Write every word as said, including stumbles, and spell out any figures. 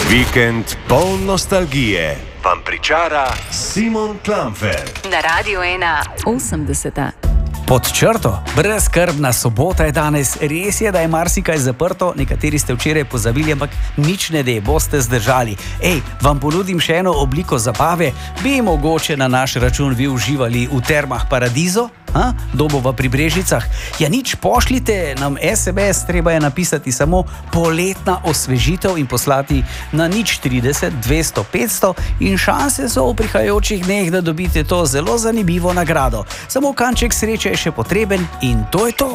Vikend poln nostalgije vam pričara Simon Klamfer. Na Radiu ena osemdeseta. Pod črto, brezskrbna sobota je danes. Res je, da je marsikaj zaprto, nekateri ste včeraj pozabili, ampak nič ne de, boste zdržali. Ej, vam ponudim še eno obliko zabave. Bi mogoče na naš račun vi uživali v termah Paradizo? Ha? Dobova pri Brežicah? Ja, nič, pošljite nam es em es, treba je napisati samo poletna osvežitev in poslati na nič trideset dvesto petsto in šanse so v prihajajočih dneh, da dobite to zelo zanimivo nagrado. Samo kanček sreče je še potreben in to je to.